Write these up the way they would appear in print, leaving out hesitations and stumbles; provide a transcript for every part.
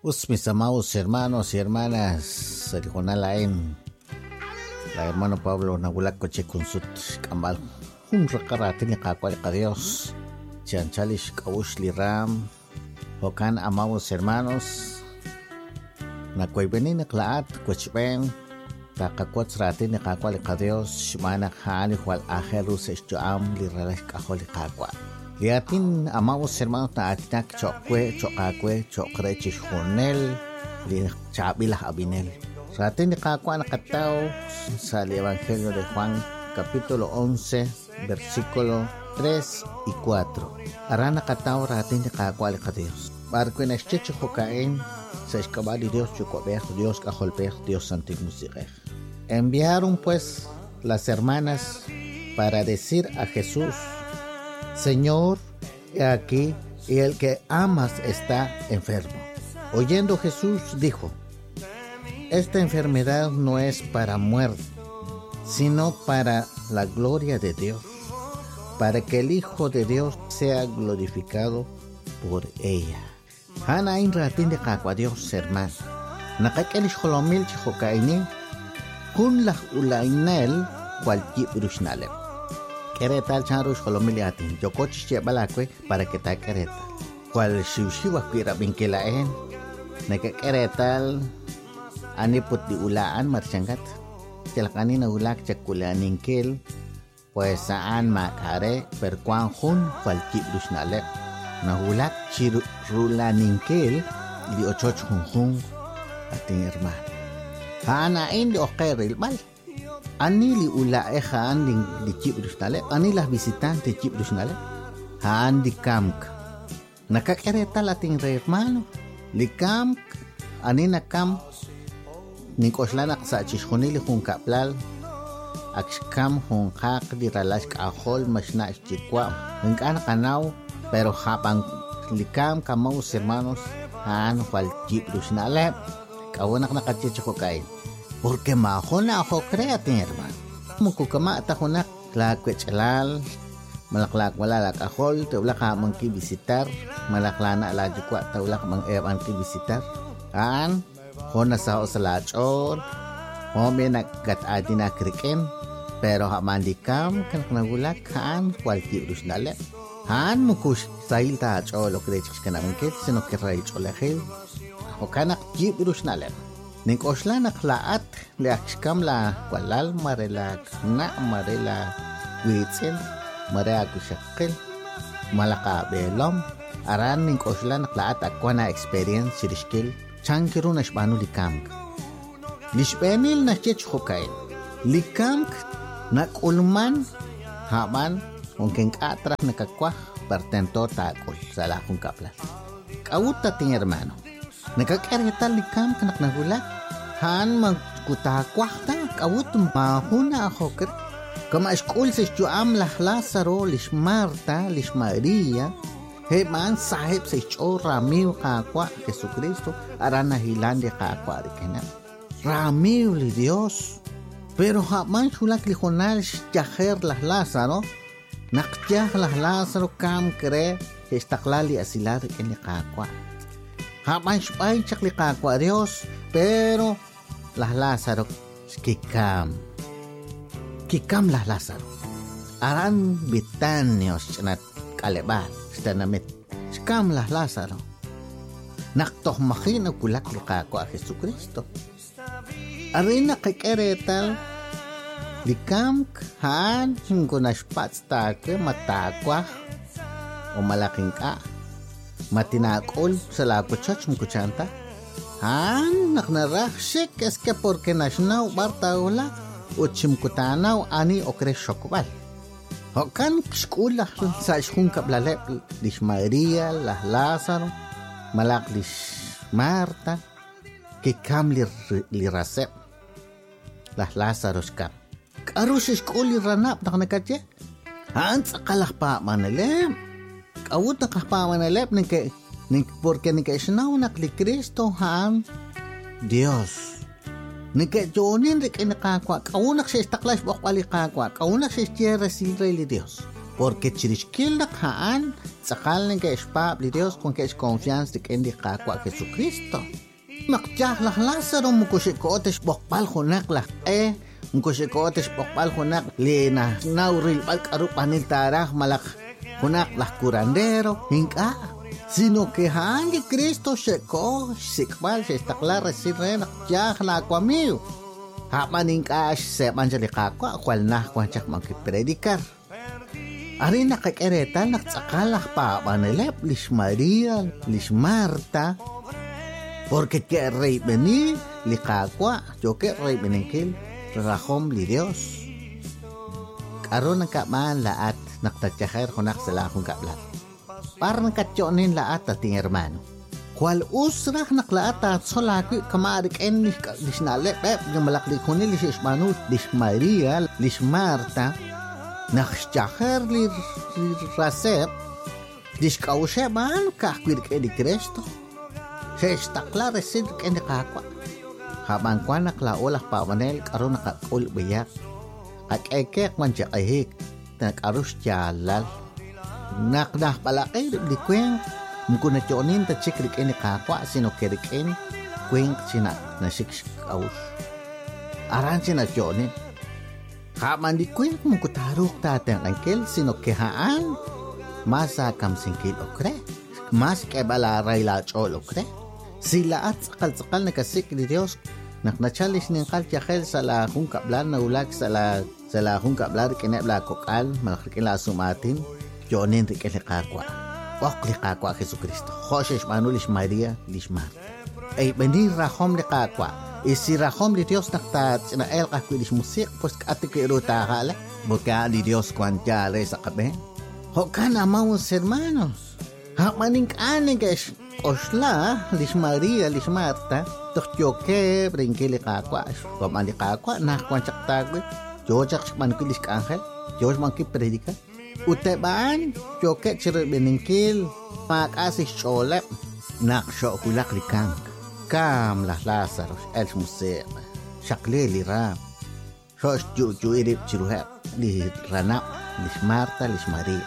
Mis amados hermanos y hermanas, el Jonalaen, la hermano Pablo Nagulaco Chekunsut Kambal, un recaratini Kakwalika Dios, Chanchalish Kawushli Ram, Hokan amados hermanos, Nakwaibenina Klaat, Kwechben, Takakwats Ratini Kakwalika Dios, Shmana Hani Wal Ajerus Esjoam, Liralesh Kaholi Kakwa. Liatin amados hermanos na atinak chokwe, chokakwe, chokre chishonel, li chabilah abinel. Ratin ni kakwa nakatao sa Evangelio de Juan, capítulo 11, versículo 3 y 4. Arana katao ratin ni kakwa li Dios. Barco en este chocaen, se escabali Dios chocober, Dios cajolper, Dios santig musirer. Enviaron pues las hermanas para decir a Jesús: Señor, he aquí, y el que amas está enfermo. Oyendo Jesús dijo: esta enfermedad no es para muerte, sino para la gloria de Dios, para que el Hijo de Dios sea glorificado por ella. Hana in ratin de kakwa Dios hermano. Nakakelish holomil chihokaini, kun lah ulainel cualquier brushnalem. Keretal chanrush holomiliatin, yokochis balakwe para que ta keretal. Cual shiushiwa pira binkilaen, neke keretal aniput di ulaan marchangat. Telakani na ulak chakulaningkil, pues saan makare perkuan hun cual kibrus nalek. Na ulak chirulaningkil di ochoch hun ating hermano. Hanain di okeril mal. Ani li ula haan li chibrus nale, ani lah visitante chibrus nale, haan di kamk. Nakakereta lating hermano, li kamk, ani na kamk, nikoslanak sa chishonili hong kaplal, akskam hong kak di ralas kahol mas na chikwam. Hengkan kanaw, pero habang li kamk kamaw hermanos, haan wal chibrus nale, kawanak nakachichiko kain. Porque mahona ako kreatin hermano. Mukukama atakunak lakwechalal, malaklak wala lakahol, taulak mangki visitar, malaklana lajikwa taulak mang mangki visitar. An hona sa osalachon, home nagat adina kriken, pero hamandikam kan nagulak kan kwalki rusnale. Han mukush sahil ta cholo krechis kanangkit sino kiray cholehil. O kanak jib rusnale. Ning osla naklaat leakskam la walal marelak na marela witsin maragu shakil malaka belom aran ning osla naklaat akwana experience sirishkil chankiru nashbanu likamk lishbenil nachech hokain likamk nakulman haman ungking atrak nakakwa pertentor takol salah kung kaplan kauta ting hermano nakakerital likam kanak nagulak han magkutakwah ta kawut mahuna ako ker kama school sa Juam lah Lazaro lish Marta lish Maria he man sahib sa ramiw kakwa Jesucristo arana hilande kakwa rikena ramiw li Dios pero ha man sulak lijonal jaher lah Lazaro nakjah lah Lazaro kam kere estaklali asilar kene kakwa Haman shpay chakli kakwa Dios, pero lah Lazaro kikam lah Lazaro. Aran bitanios chanat kalebal, stanamit. Kikam lah Lazaro. Naktoh makina kulak li kakwa Jesucristo. Arina kikeretal, likam han hingunashpats take matakwa o malaking ka. Matinakol sa lakochach mkuchanta han naknarakhshik es que porque nashnaw bartaula uchimkutanaw ani okre shokbal hokan skula sa shkun kablalep lish Maria la Lazaro malak lish Marta que kam li rasep la Lazaro skam karush skuli ranap naknakache han sakalah pa manelem Awut na kapawan na lep porque ni kaisnaw nakli Kristo han Dios. Ni kajonin rik inakakwa kaunak sa istaklash bakwali kakwa kaunak sa istiyera silray li Dios. porque chirishkil na kaan tzakalen que espab li Dios con que es confianza de que en a Jesucristo. Makjah lah Lázaro mukushikotes bokpal hunak lah mukushikotes bokpal hunak li na nauril balkaru panil tarah malak hunak lah curandero hinka. Sino que hangi Cristo sheko sikbal shestakla resirre nakjah la kwamiu. Hamaning kash se manjali kakwa kwal nah kwanchak predicar. Ari nakikeretal naktsakalah pa manelep lish Maria lish Marta porque que rey vení li kakwa yo que rey venengkil rahom li Dios. Karon nakaman laat naktatyaher hunak sala kung kaplat. Parang katyonin laat ating hermano. Kwal usrah naklaata solaki kamarik en lish nalep yung malakli kuni lish Ismanu lish Maria lish Marta nakshyaher li rasep lish kaushe man kakwir ke di Cristo. Sestakla resid ke di kakwa. Habang kwa naklaolah pa manel karon nakakul biyak. Kakekek man siya kahik nakarus jalal. Nakdah palaki di kweng mukuna chonin ta chikrik ini kakwa sino kerik ini kweng sina nasik aus aran sina chonin kaman di kweng mukutaruk ta tang angkel sino kehaan masa kam singkil okre mas ke balaray la chol okre sila at sakal nakasik di Dios naknachalis ning kaltya khel sala kung kablan na ulag sala kung kablar kinebla kokal malakila sumatin chonin rikele kakwa Okli kakwa Jesucristo. José Manuel lish Maria lish Marta. Ay benir rahom li kakwa. Isi rahom li Dios naktat na el kakwi lish musik pues ati kiruta kala. Boka li Dios kwantya sa kabe. Hokan amawos hermanos. Hamaning kaning kesh osla lish Maria lish Marta. Tokyoke brinkili kakwa. Komali kakwa na kwantyak tagwe. Jojak manuki lish angel. Joj manki predica. Utebaan joket ciri beningkil makasih colep nak syok kulak likang kam lah Lazarus el musik syakli liram syok juju irip ciruhep li ranap lish Marta lish Maria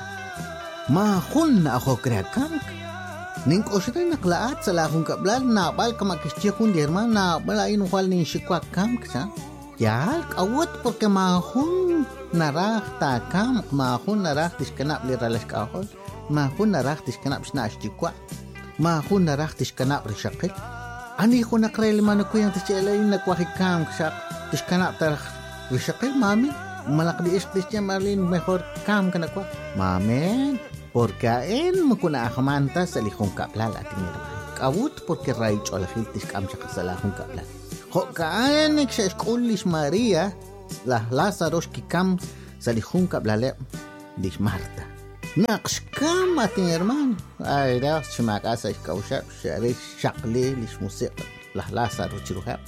mahun na ako kreakang ning osra naklaat sa lakong kablal nabal kamakisya kun dirman nabal ay nukwal ning sikwak kam kasa yal kawat porque mahun narah takam mahun narah diskenap liralas kahol mahun narah diskenap snash jikwa mahun narah diskenap rishakit ani ko nakreli man ko yang tiselay nakwahikam sak diskenap tar rishakit mami malakdi istisya marlin mejor kam kana ko mami porque en mukuna akamanta sa likong kaplal ating kawut porque raich olahil diskam sak sa lakong kaplal Hokaan nagsaskul lish Maria lah Lazarus kikam sa lihong kablale lish Marta. Nakskam ating hermano. Ay daw sumakasa ikausap siya shakli lish musik lah Lazarus ciruhap.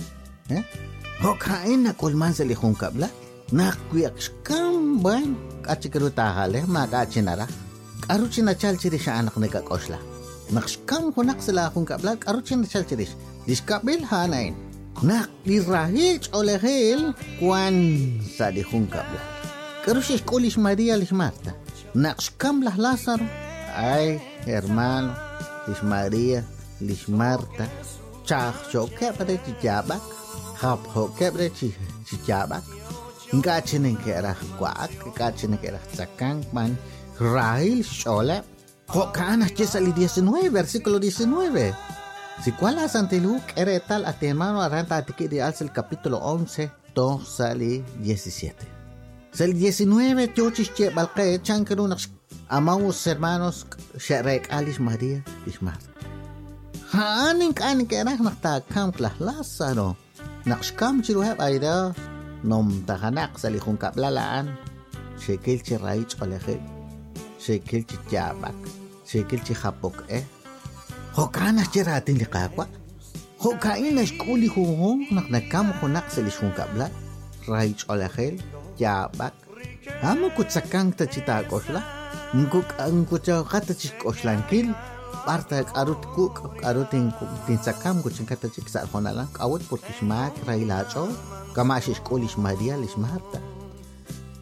Hokaan nakulman sa lihong kabla. Nakwiyak skam ban kachikarutahale makachinara. Karuchinachal chiri siya anak nagkakosla. Nakskam kunak sa lahong kabla karuchinachal chiri. Diskabil hanain. Nak dirahil olehil kwan sa dihong kabla. Karusis ko lish Maria lish Marta. Nak skam lah Lazaro. Ay hermano lish Maria lish Marta. Chah choke pada cijabak. Hap hoke pada cijabak. Ngachin kera kwak, ngachin kera sakang man. Rahil sholep. Hokan sa 19 versículo 19. Si cuál es ante Luke era tal a tu hermano arranta a ti de al capítulo 11 to sali 17. Sal 19 chochis che balque chankerunak amamos hermanos sherek alish Maria lish Marta. Haaning kaning kera nakta kam klah Lazaro. Nakskam chiruhab aida nom tahanak sali kung kablalaan. Shekil chi raich olehil. Shekil chi jabak. Shekil chi hapok Hokanas jeratin li kakwa. Hokain na skuli huhong naknagkam kunak sa lishong kabla. Raich olahel, jabak. Amo kutsakang tachita kosla. Nguk kata chik koslankil. Parta arut kuk arutin tinsakam kutsang kata chik sa honalang. Awat porque smak railacho. Kamashi skuli Maria lish Marta.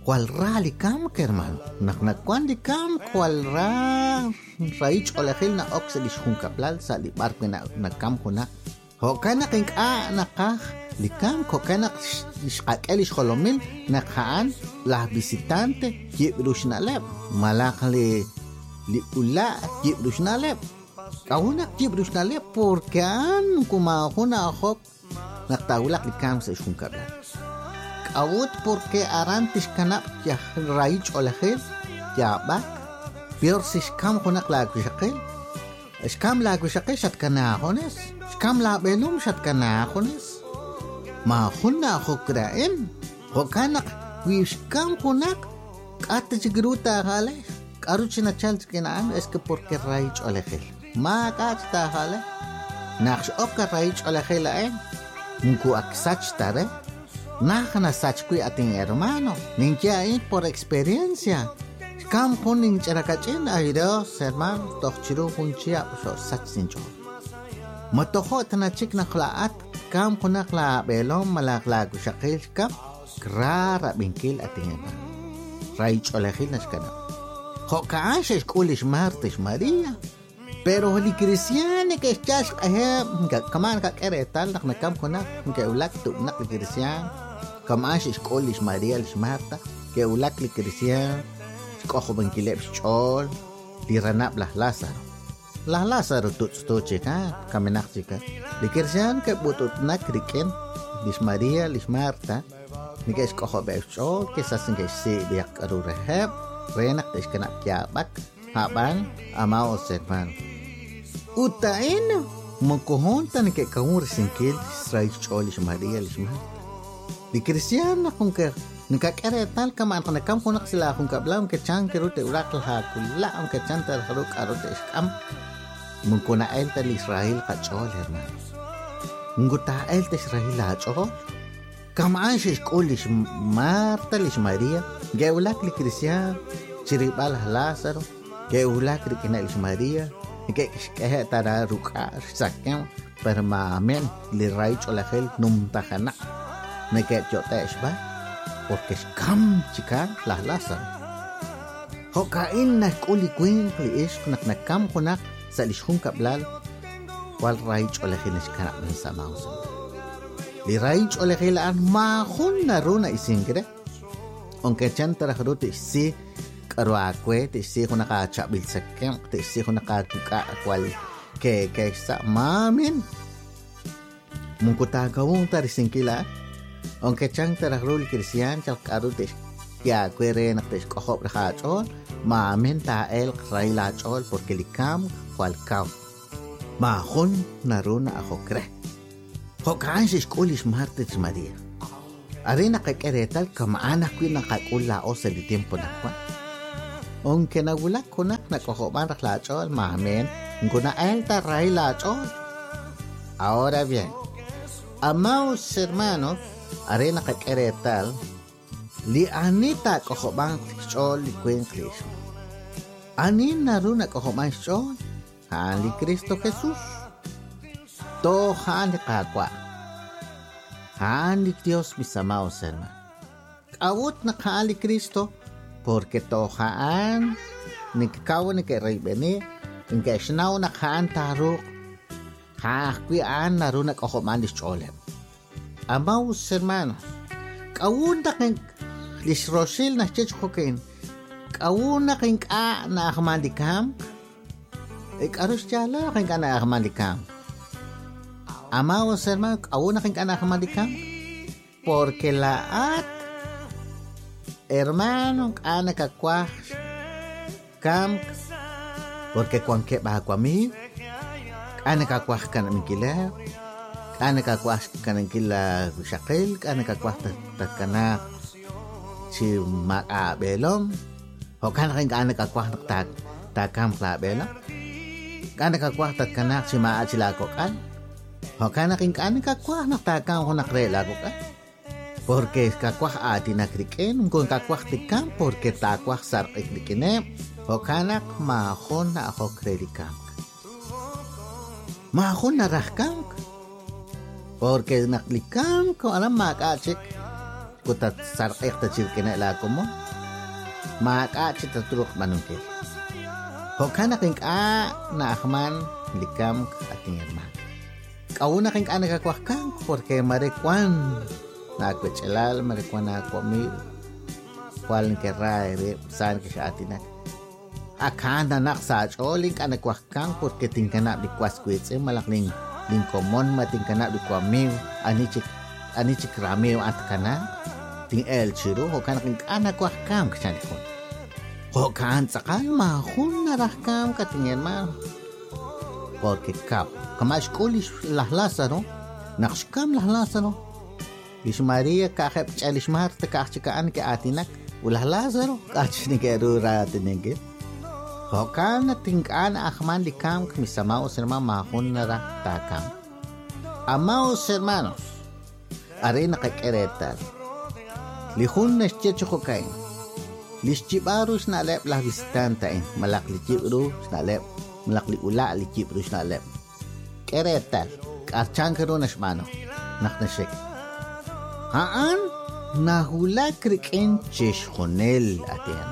cual ra likam hermano naknakuan likam cual ra raich olejil na oxelish junkaplal sa libarque na kam huna hokana kinka nakah likam kokana ishqakelish holomil nakhaan la visitante yibrush naleb malakali li ula yibrush naleb kahuna yibrush naleb porque an kumahuna hok naktawlak likam sa junkaplal awut porque arantis kanap ya raich olejil ya bak peor si skam konak la kushakil skam la kushakil shat kanahones skam la belum shat kanahones ma khuna khokrain khokanak wi skam konak at sigruta hale karuchina chal kinaan es que porque raich olejil ma kata hale naksh okka raich olejil en munku aksach tare Nakana sachkui ating hermano, ninja por experiencia. Kam kuning charakachin ayros hermano, tochiro kunchia so sachincho. Matoho tanachik naklaat, kam kunakla belom malakla kushakil kam, krara binkil ating hermano. Raich olejil nashkana. Hokaashes kulish martes Maria. Pero li cristiane que estás kaman ka keretal nakam kunak ke ulak tu nak li cristian kamash iskolish Maria Marta que ulak li cristian koho bankilep chol li ranap lah Lazaro tu cheka kamenak cheka li cristian ke butut nak riken lis Maria lis Marta ni ke koho be chol ke sasin ke se biak aru rehab renak tes kenap kiabak haban amao servan Utaena mengkohontan ke kaur singkil Israel cholish Maria lisma. Di Cristiana kung ke nakakere tal kaman kana kam kunak sila kung kablam ke chang ke rute urak la kula ang ke chang tar haruk arot eskam mengkona el tal Israel ka chol hermano. Nguta el tal Israel la chol kaman shish kolish Marta lish Maria ge ulak li Cristiana chiribal Lazaro ge ulak li kina lish Maria que tara ruka sakam permamen li raich olajel num tajana ne que chotesh ba porque skam chikan la Lazaro hoka inna kuli queen li ish nak kam kunak sa lishun kablal wal raich olajel skana min samaus li raich olajel an ma khunna runa isingre aunque chantara haruti si Arwakwe te si ko nakachabil sa kem te si ko nakatuka kwal ke sa mamin mungkuta gawong tarisingkila aunque chang tararul Cristian chal karu te ya kwere nak te kohop ra chol mamin ta el raila chol porque likam kwal kaw mahon naruna akokre hokan si skolish martes Maria arena kakeretal kamaana kwin nakakula o sa tiempo nakwa Aunque nagulak kunak nakohoban raklachol mamen nguna elta railachol. Ahora bien, amados hermanos, arena kakeretal li anita kohoban chol li kwen Cristo. Anin naruna kohoban chol han li Cristo Jesús. To han li kakwa. Han li Dios mis amados hermanos. Awut na han li Cristo porque tohaan ni kawan ni kay beni ingke shnaw na khaan taruk ha kwian naruna ko mandis cholem amaus hermanos kawun ta ken lis rosil na chech koken kawun na ken ka na ahmandikam arus chala ken ka na ahmandikam amaus hermanos kawun na ken ka na ahmandikam porque laat hermano ana kakwa kam porque cuanque ba kwami ana kakwa kan mikila ana kakwa kan kila shaqil ana kakwa takana si ma belom ho kan ana kakwa takam kla belom ana kakwa takana si ma sila ko kan ho kan ana kakwa takam ko nakrela ko kan porque kakwah ati nakriken kung kakwah tikam porque takwah sarqik dikine o kanak mahon na ako kredikam mahon na rahkam porque naklikam ko alam makachik kutat sarqek ta chirkena la como maka chita turuk manungkil hokana king a na ahman likam ating hermano kauna king ana kakwakang porque marekwan na kwechelal marekwan na komi kwal ke rai san ke atinak akanda nak sa choling kana kwakang porque tingkana bikwas kwetse malakling lingkomon matingkana bikwamiw anichik rameo at kana ting el chiro hokana king ana kwakang kchanikon hokan sakal mahun narakam katingin ma porque kap kamash kulish lahlasano nakshkam lahlasano ish Maria kahep chalishmar takachkaan ke atinak ulahlasano kachnikeru ratinenge hokan tingkan ahman likam kmisama serma mahun naraktakam amaos hermanos arena kakeretar lihun nashchechokain Lischibarus na lep lah visitanta malak lichibru na lep malak liula lichibru na lep keretal karchang karo nasmano naknashek haan nahula kriken cheshonel atian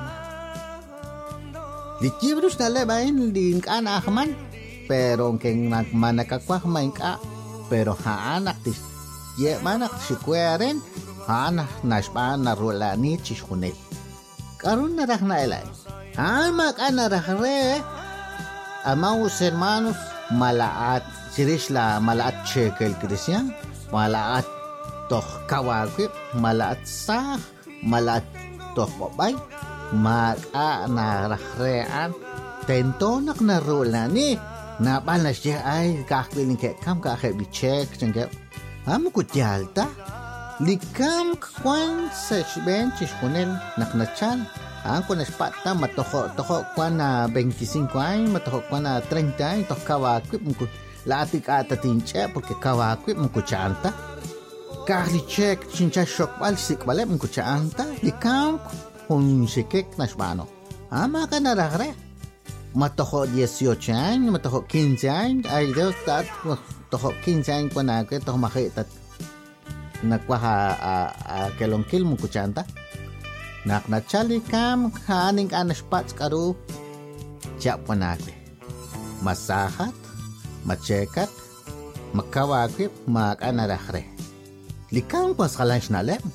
lichibru na lep ain lingkan ahman pero keng manakakwah main ka pero haan aktis ye manak sikweren haan nasman narulani cheshonel Karun narak na elay. Amak narak re. Amaos hermanos malaat sirisla malaat chekel Christian malaat toh kawagip malaat sah malaat toh babay maka narak rean tentonak na rolani na balas siya ay kakwiling ke kam kakay bichek sangke amukutyalta Likam kwan sa ben chiskunel naknachal ang kwan espata matoho kwan na 25 ay matoho kwan na 30 ay to kawakwip mko latik ata tinche porque kawakwip mko chanta kahli check chincha shokbal sikbale mko chanta likam hun sikek nasmano ama ka naragre matoho 18 ay matoho 15 ay Dios tat toho 15 ay kwan na to makita nakwaha kelongkil mo kuchanta naknachali kam haning anaspats karu siya panagwe masahat machekat makawagwe makanarahre likang paskalansh na lem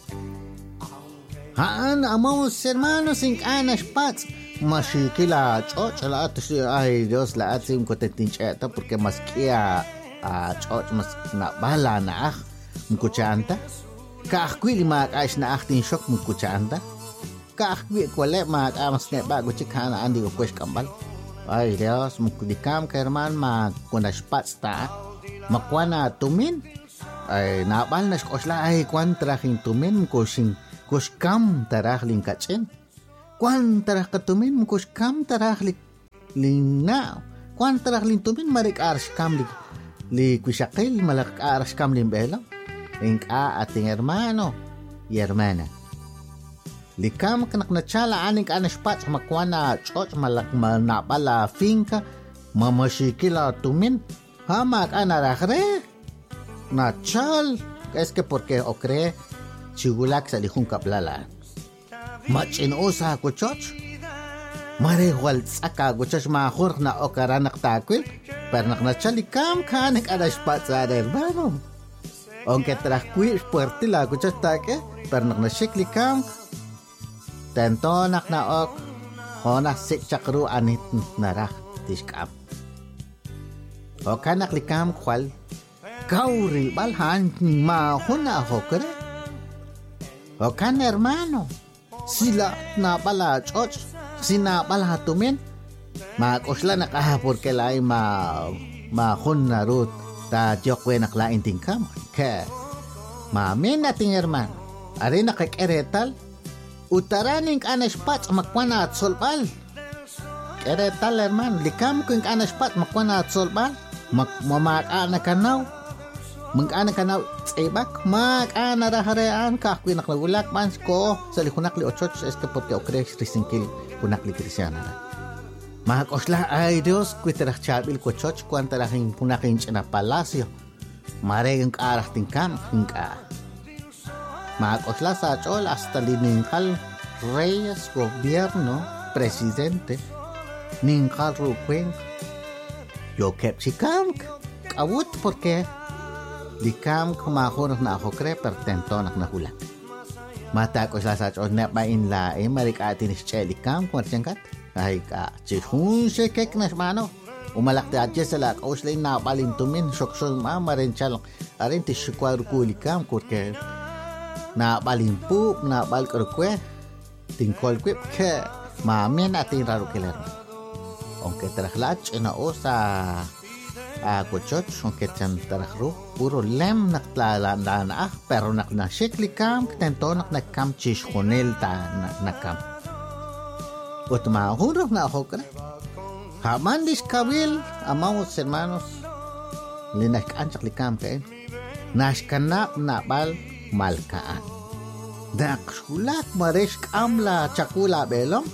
haan amaos hermanos ing anaspats masikila choch lahat ay Dios lahat sim kotetincheta porque mas kia choch mas nabala na mkuchanta kaakwi lima kais na aktin shock mkuchanta kaakwi kwale mak amas ne bago chikana andi ko kwes kambal ay Dios mukudikam kerman mak kunashpats ta makwana tumin ay nabal nas kosla ay kwan trahin tumin mkusing kuskam tarahling kachen kwan tarah katumin mkuskam tarahlik lina kwan tarahling tumin marik arskam li kushakil malak arskam limbela Inka ating hermano y hermana. Likam kanaknachala aning anaspat makwana choch malak manapala finka mamashikila tumin hamak anarahre nachal es que porque okre chigulak sa lihung kaplala machin osa ko choch mare wal tsaka ko choch mahur na okaranak takwil pero naknachal likam kanik anaspat sa hermano Aunque trakwi puerti la kuchas take per nak nasikli kam tento nak naok hona sik chakru anit narak tiskam o kanak likam kwal kauri balhan ma hona hokre o kan hermano sila na bala choch sina bala tumen ma kosla nak porque lai ma hona rut ta jokwe naklain tingkam ke mamin nating hermano ari nakikeretal utaraning anaspat makwana at solbal keretal hermano likam kung anaspat makwana at solbal mamaka nakanaw mangana kanaw tsibak makana raharean kakwi naklagulak mans ko sa likunakli ochoch este porque okres risingkil kunakli krisyana Mahakosla ay Dios kuiterah chabil ko choch kwanta lahing punakin na palasyo. Maregang arah tingkam hingka. Maakosla sa achol hasta lininqal reyes, gobierno, presidente, ninqal ruquen. Yo kepsikam kawut porque likam kumahunok na ako kre pertentonak na hulat. Matakosla sa achol na bain lae marikatin ischelikam kwartyankat. Ay ka chihun se kek nas mano. Umalakti atje sa lak oslay na balintumin shoksol ma marenchal arin tishkwar kulikam kurke na balimpu na balkurkwe tingkol kwip ke mamen atin raro keler. Aunque traslach na o sa kuchot aunque chan trahru puro lem naktala na pero nak na shiklikam tento nak nakam chishonel ta nakam. Utma huruf na ako kre. Hamandis kabil amaos hermanos linak anchak likam kain nashkanap na bal malkaan dak sulak maresh kamla chakula belom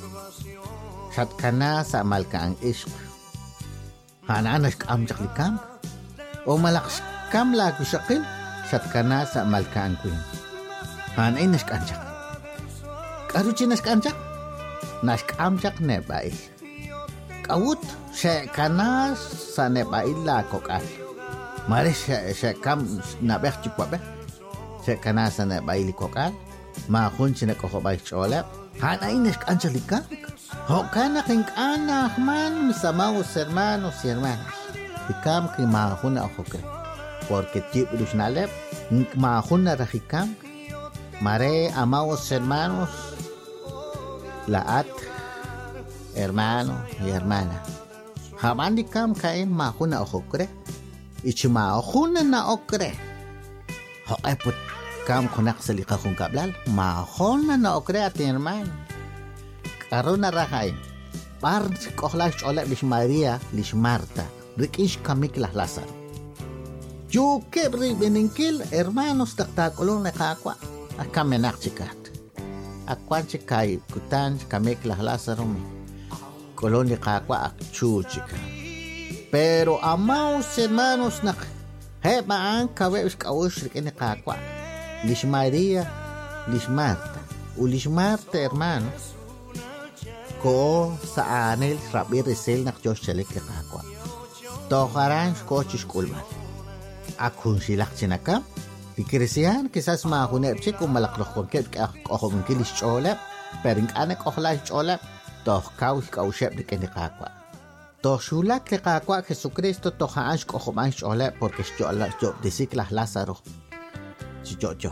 satkana sa malkaan ishq hananas kam chak likam o malaks kamla kusakil satkana sa malkaan kuin hanainas kanchak karuchinas kanchak nashkamchak nebai Awut se kanas sa nebaila kokal. Mare se kam na ber chukwa be. Se kanas sa nebaili kokal. Ma hun sine ko bay chola. Hana ines angelika. Ho kana king ana man misamaos hermanos y hermanas. Ikam ki ma hun na okre. Porque tip lusnalep ma hun na rahikam. Mare amaos hermanos laat hermano y hermana. Hamandi kam kain mahuna okre. Ichima okuna na okre. Ho eput kam kunak salika kung kablal. Mahona na okre at hermano. Karon na rahay. Par kohlash ola lish Maria lish Marta. Rikish kamik lah Lazaro. Yuke bri beninkil hermanos taktakulong na kakwa. Akamenak chikat. Akwan chikay kutan kamik lah Lazaro mi. Colonia kakwa chuchika. Pero amaos hermanos nak hebaan kawes kawus rin kakwa. Lish Maria, lish Marta. Lish Marta hermanos. Ko sa anel rabi resel nak Diyos silik kakwa. Tokaran ko chiskulman. Akun silak sinakam. Dikirisihan kisas mahunep si kumalaklok kongkit kahong kilis cholep. Pering anak ohlay cholep. Toh kau shep de kene kakwa. Toh shulak le kakwa Jesucristo toh haansh kohomansh ole porque shjola job disik lah Lazaro. Shjojo.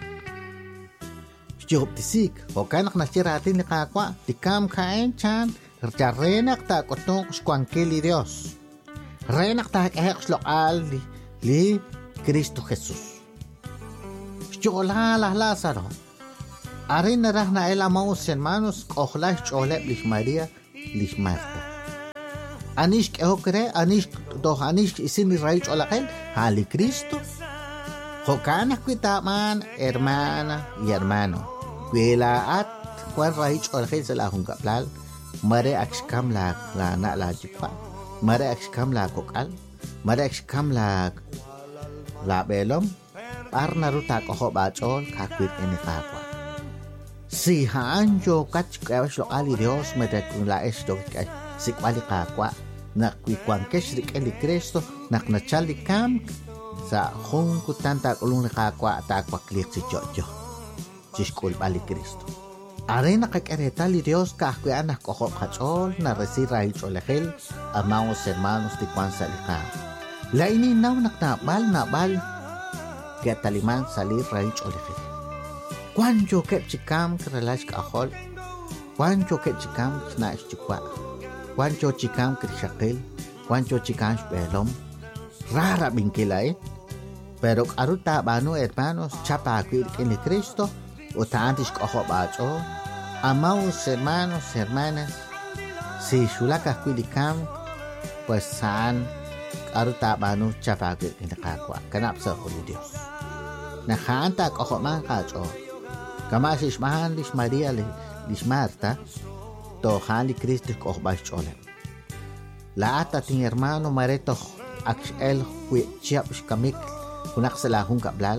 Job disik. Okanak na chiratin le kakwa. Dikam kain chan. Renak ta kotong shkwangkeli Dios. Renak ta hek lokal li Cristo Jesus. Shjola lah Lazaro. Arin na rah na el amaos hermanos kohlash cholep lish Maria lish Marta. Anish keokre anish isin Israel cholakel hali Cristo. Hokana kwitaman hermana y hermano. Kwela at kwan rahi cholakel sa lahong kaplal. Mare akshkam la na la jikwa. Mare akshkam la kokal. Mare akshkam la belom. Parna ruta koho bachol kakwit enikakwa. Si haanjo kach kawas lo ali Dios medakun la esto si kwali kakwa na kwikwan keshrik eli Cristo nak nachali kam sa hong kutanta kulung kakwa takwa klik si jojo chiskul bali Cristo arena kakereta li Dios kakwe anak koho kachol na resira icholehel amaos hermanos di kwan salika la ini naw na bal kaya taliman salir rai cholehel Wanjo kep chikam kralash kahol. Wanjo kep chikam snash chikwa. Wanjo chikam krishakil. Wanjo chikam belom. Rara binkilay. Pero aruta bano hermanos chapa akwil en Cristo. O taantish kaho bacho. Amaos hermanos hermanas. Si shulaka kwilikam. Pues saan aruta bano chapa akwil en kakwa. Kanap sa huli Dios. Nakanta kaho man kacho. Kamas ismahan lish Maria lish Marta tohan li Cristo kohbach chole. La ata ting hermano mareto akshel hui chiap kamik kunak salahung kablal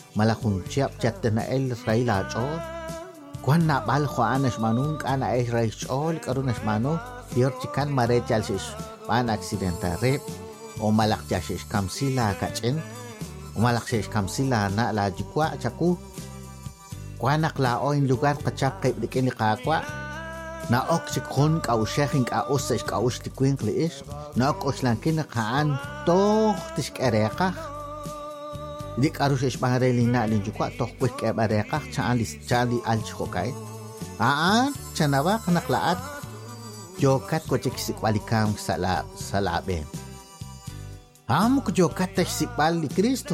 malakungchap chatna el raila chol kwan na bal khoanash manung kana ay ray chol karunash manu dior chikan mare chalshish pan accidentare o malakjashish kamsila kachen o malakshish kamsila na la jikwa chaku kwanak lao in lugar kachak kay dikini kakwa na oxikon ka ushekhin ka usesh ka ushtikwin kliish na okoslankin kaan toh tishkereka dik arushish baharelin na linjukwa toh kwik ebareka chali alchokay chanawak naklaat jokat ko chiksikwalikam salabe ko jokat tashsikbal ni Cristo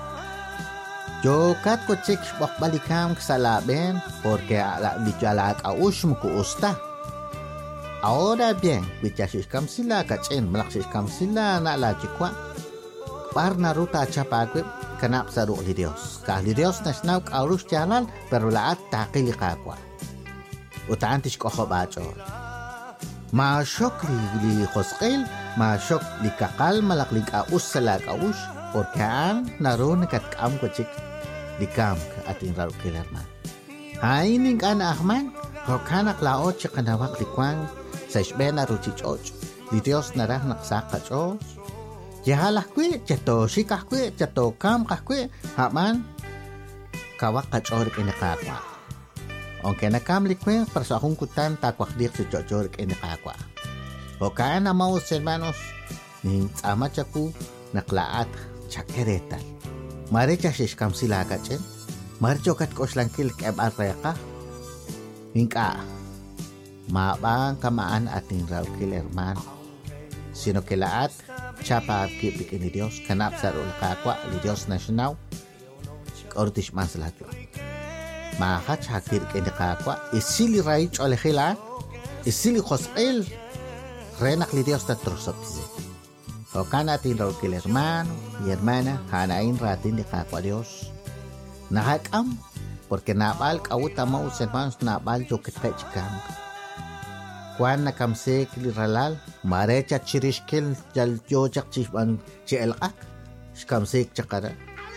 jokat ko chiksikwalikam salaben porque lichalak aush ko usta ahora bien bichashishkam sila kachen malaksishkam sila na la chikwa parna ruta chapagwe kanap sa ru'li Dios kahli Dios nasnaw kaurush chalal pero laat takili kakwa utaan tishkoho bacho masyok li Josqel masyok li kakal malaklig aus sa lagaush porque naroon nakatkam ko chik likam ating raro kilarman haining ana ahman hokanak laot siya kanawak likwang sa isbena ruchichoch li Dios narah naksakachos yahalah kwe chato shikah kwe chato kam kah kwe haman kawak kachor kinakakwa aunque nakam likwe para sa akong kutan takwakdik si chochor kinakakwa o kaya na maus hermanos ning tsama chaku naklaat chakeretal mare chashishkam sila kachen mare chokat koslangkil kebar reka hingka mabang kamaan ating raukil hermano sino kilaat chapa kipik ni Dios kanap sa ulkakwa li Dios nasyanaw ortish man sa lahat makat hakir kinakakwa isili ray cholehila isili Josqel renak li Dios tatrosopse o kanatin raukil hermano y hermana hanain ratin ni kakwa Dios nakakam porque nabal kauta mo hermanos nabal yo kitechkam kwan nakamsek li ralal marecha chirishkel jal jojak chishban chelak shkamsek chakara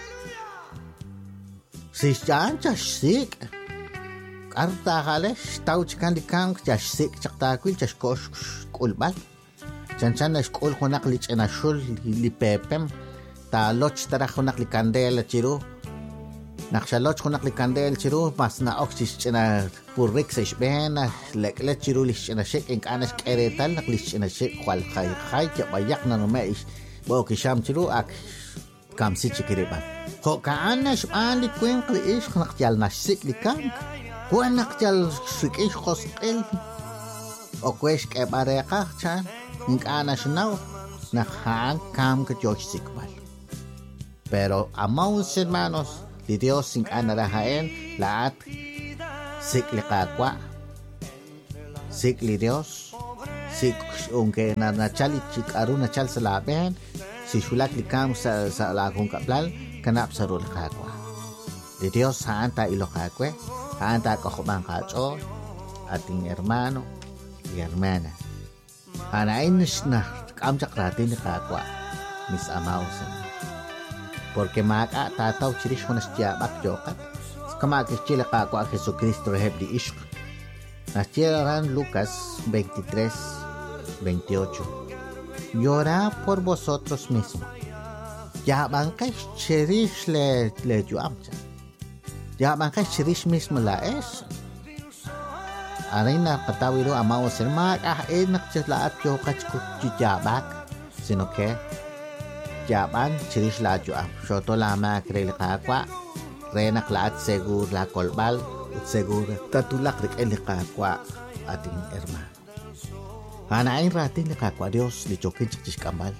sisjan chashsik karta halesh tau chikan dikang chashsik chaktakwil chashkosh kulbal chanchan nashkul hunak li chenashul li pepem ta loch tarah hunak li kandela chiru nakshaloch hunak li kandel chiru mas na oxis chena purrik sa isbena leklet chiru li chena shek ink anas keretal nak li chena shek khwal khay kya bayak na numaish bo kisham chiru ak kamsi chikiriban ho kaanas an li kwen li ish nakjal nashik li kank kwen nakjal shik ish Josqel o kwesh ke bareka chan ink anas naw nakhan kam ka josh sikbal pero amaus hermanos di Dios sing anarahaen laat sikli kakwa sikli Dios sik unke na nachali chik aru nachal sa laben si shulak likam sa lagong kaplal kanap sa rul kakwa di Dios haan ta ilo kakwe haan ta kakubang kacho ating hermano y hermana hanain na kamchak ratin ni kakwa mis amausan porque maka tataw chirish honas jabak jokat kama kichila kakwa Jesucristo reheb di ishq naschiran Lucas 23:28 llora por vosotros mismos ya bangkay chirish le juamcha ya bangkay chirish mismo la es arena patawiro amao sermak nakchilaat jokat jabak sino que jaban chirish la juam shoto lama krel kakwa renak laat segur la kolbal segur tatulak rik el kakwa ating hermano hanain ratin ni kakwa Dios li chokin chikish kambal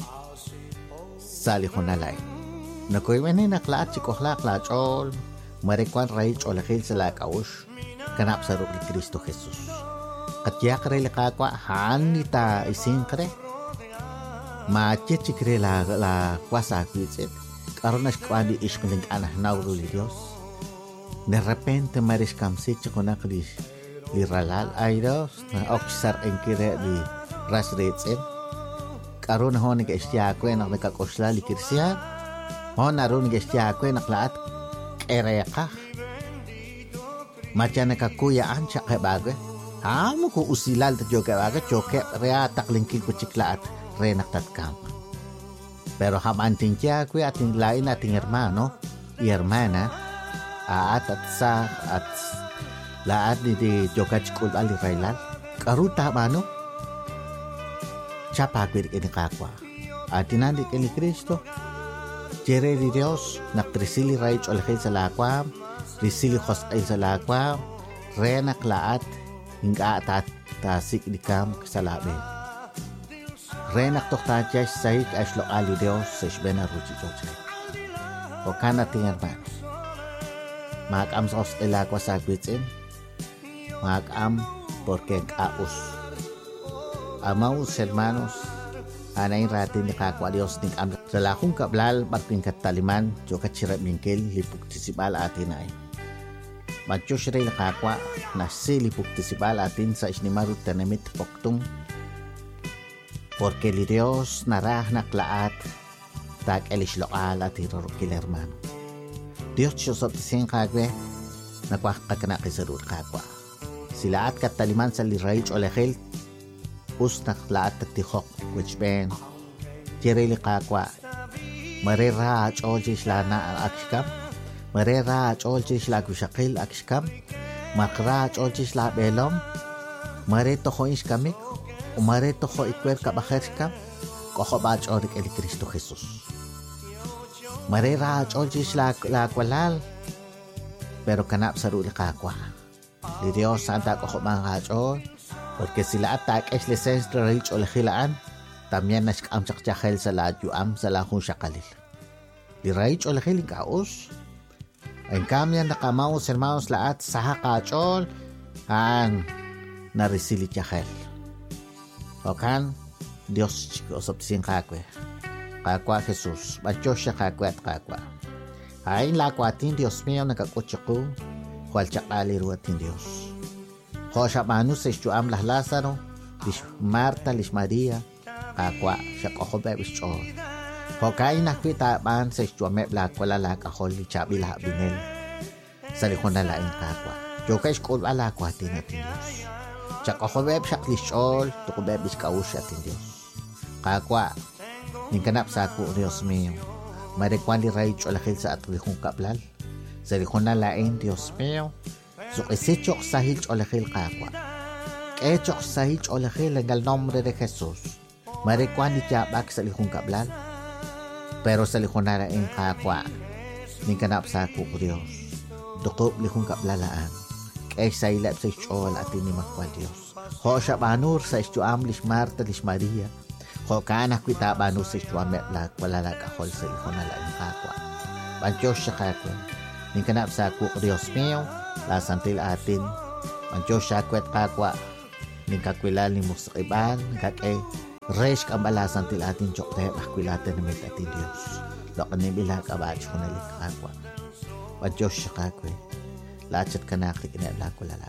sali honalay nakoy wene naklaat chikohlak la chol marekwan ray cholakil sa lakaush kanap sa ruk ni Cristo Jesus katya krel kakwa hanita isin kre macet chikre la kuasa kuitset karonas kwandi ishkuling anah nauru li Dios de repente maris kamsi chikonak li ralal ay Dios na oksar enkire li rasretsen karon hon ga istya ko nak nakakosla li kirsia hon aron ga istya ko naklaat ereka macam kakuyaan siya kay bagay amo ko usilal ta joke bagay joke rea taklingkin ko chiklaat re naktatkam pero hamantin siya kuya ating lain ating hermano y hermana at laat di joke chikul ali railal karuta mano siya pagwir ini kakwa at tinandik ni Kristo Jere di Dios naktrisili raich olhil sa lakwa risili khosay sa lakwa renak laat hingga tasik dikam kesalabe renak toktajay sahik aslo ali Dios sa isbena ruchi choche o kana tingan man magam sa khosay lakwa sa gwitsin magam porque kaus amaus hermanos Anain ratin ni kakwa Dios ning am sa lakong kablal magping kataliman jo katsirap mingkil lipuk tisibal atin ay. Matyo siya rin kakwa na si lipuk tisibal atin sa isnimarut tanamit poktung. Porque li Dios narah naklaat tag elish lokal at hirorokil hermano. Dios siya sa tising kagwe nakwakakana kisarur kakwa. Sila at kataliman sa lirayich o lehel usnak laat tihok which ben jereli kakwa marera cholji slana akshkam marera cholji sla kushakil akshkam makra cholji sla belom mare to khoish kamik o mare to kho ikwer ka bakherskam ko ba chorik el Cristo Jesus marera cholji sla la kwalal pero kanap saruli kakwa di Dios santa ko mga chol porque sila atak es license rich o lehilaan tamyan nas am chakchakel sa ladyo am sa lahong syakalil di rich o lehiling kaos ay kamyan nakamaos hermanos laat sa hakachol ang narisili chakel o kan Dios osop tising kakwe Jesus batyo siya kakwe at kakwa ay lakwatin Dios miyo nakakutsako huwal chakali ruwatin Dios Kosha manus sa istuam lah Lazaro, lis Marta, lis Maria, kakwa, siya kohobe bischol. Kokain nakwita ban sa istuame blak wala la kahol li chabi lah binel. Sa likon na laing kakwa. Joka iskol ala kwa tinatin Dios. Siya kohobe siya klishol, tukobe biskaush atin Dios. Kakwa, ningkanap sa ako Dios miyo. Marikwan li rayich o lakil sa atlikong kablal. Sa likon na laing Dios miyo. So isechok sahil olehil kakwa. Echok sahil olehil en el nombre de Jesús. Marikwan di jabak sa lihong kablal. Pero sa lihong nara en kakwa. Ningkanap sa ako Dios. Dukop lihong kablalaan. Kay sa ilap sa isyol at inimakwal Dios. Ho siya banur sa isyuam lis Marta lis Maria. Ho kanak kita banur sa isyuam meblak walalag akol sa lihong nara en kakwa. Bantyos siya kakwa. Ningkanap sa ako Dios mío. La santil atin ang Diyos siya kwet kakwa ning kakwilal ni musakiban kakay resh kambala santil atin chokte akwilatan namit atin Diyos lokan ni bilag abach ko nalik kakwa ang Diyos siya kakwe lachat kanaklik ina lakulala